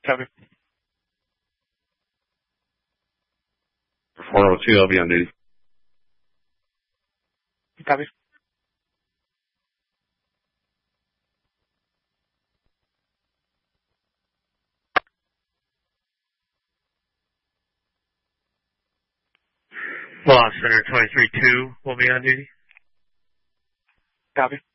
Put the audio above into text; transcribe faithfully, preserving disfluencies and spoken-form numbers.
Copy. four oh two, I'll be on duty. Copy. Law Center twenty-three two will be on duty. Copy.